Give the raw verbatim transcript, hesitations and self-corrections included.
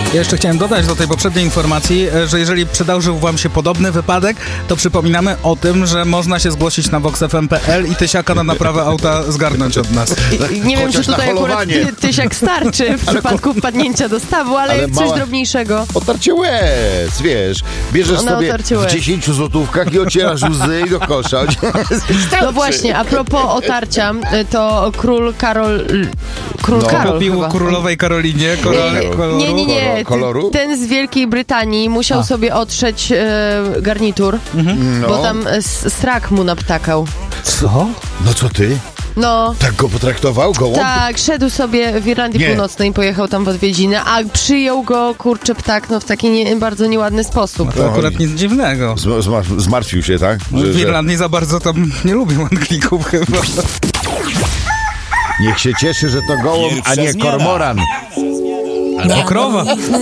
Ja jeszcze chciałem dodać do tej poprzedniej informacji, że jeżeli przydarzył wam się podobny wypadek, to przypominamy o tym, że można się zgłosić na vox f m kropka p l i tysiaka na naprawę auta zgarnąć od nas. I, i nie wiem, czy tutaj akurat ty, tysiak starczy w przypadku wpadnięcia do stawu, ale, ale coś mała... drobniejszego. Otarcie łez, wiesz. Bierzesz no, sobie w dziesięciu złotówkach i ocierasz łzy i do kosza. No właśnie, a propos otarcia, to król Karol... Król no, Karol popił królowej Karolinie koloru. Nie, nie, nie. Koloru? Ten z Wielkiej Brytanii musiał a. sobie otrzeć e, garnitur, mhm. no. bo tam strak mu naptakał. Co? No co ty? No. Tak go potraktował? Gołąb? Tak, szedł sobie w Irlandii nie. Północnej, pojechał tam w odwiedziny, a przyjął go, kurczę, ptak, no w taki nie, bardzo nieładny sposób. No to akurat nic dziwnego. Zmar- zmartwił się, tak? Że, w Irlandii że... za bardzo tam nie lubią Anglików chyba. Niech się cieszy, że to gołąb, a nie kormoran. Albo krowa.